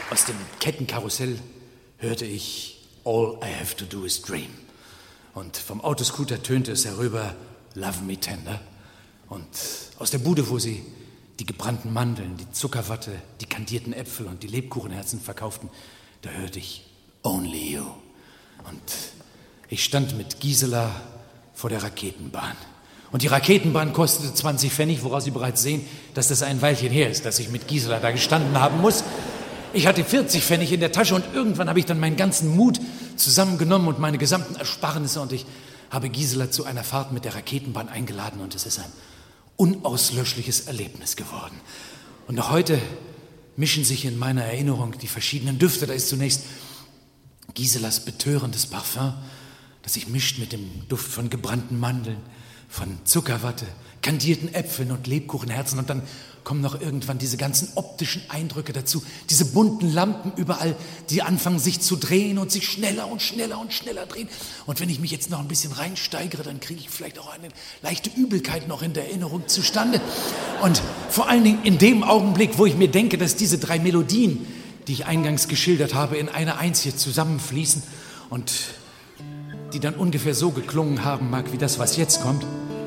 Aus dem Kettenkarussell hörte ich All I Have to Do is Dream. Und vom Autoscooter tönte es herüber Love Me Tender. Und aus der Bude, wo sie die gebrannten Mandeln, die Zuckerwatte, die kandierten Äpfel und die Lebkuchenherzen verkauften, da hörte ich Only You. Und ich stand mit Gisela vor der Raketenbahn. Und die Raketenbahn kostete 20 Pfennig, woraus Sie bereits sehen, dass das ein Weilchen her ist, dass ich mit Gisela da gestanden haben muss. Ich hatte 40 Pfennig in der Tasche und irgendwann habe ich dann meinen ganzen Mut zusammengenommen und meine gesamten Ersparnisse und ich habe Gisela zu einer Fahrt mit der Raketenbahn eingeladen und es ist ein unauslöschliches Erlebnis geworden. Und noch heute mischen sich in meiner Erinnerung die verschiedenen Düfte. Da ist zunächst Giselas betörendes Parfum, das sich mischt mit dem Duft von gebrannten Mandeln, von Zuckerwatte, kandierten Äpfeln und Lebkuchenherzen. Und dann kommen noch irgendwann diese ganzen optischen Eindrücke dazu. Diese bunten Lampen überall, die anfangen sich zu drehen und sich schneller und schneller und schneller drehen. Und wenn ich mich jetzt noch ein bisschen reinsteigere, dann kriege ich vielleicht auch eine leichte Übelkeit noch in der Erinnerung zustande. Und vor allen Dingen in dem Augenblick, wo ich mir denke, dass diese 3 Melodien, die ich eingangs geschildert habe, in eine einzige zusammenfließen und die dann ungefähr so geklungen haben mag, wie das, was jetzt kommt.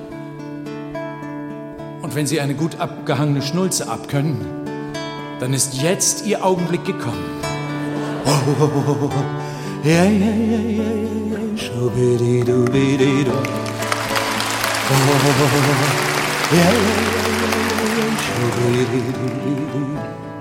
Und wenn Sie eine gut abgehangene Schnulze abkönnen, dann ist jetzt Ihr Augenblick gekommen. Oh, oh, oh, oh, oh. Ja, ja, ja, ja, ja, schubidi-dubidi-du. Oh, oh, oh, oh, oh. Ja, ja, ja, ja, ja, schubidi-dubidi-du.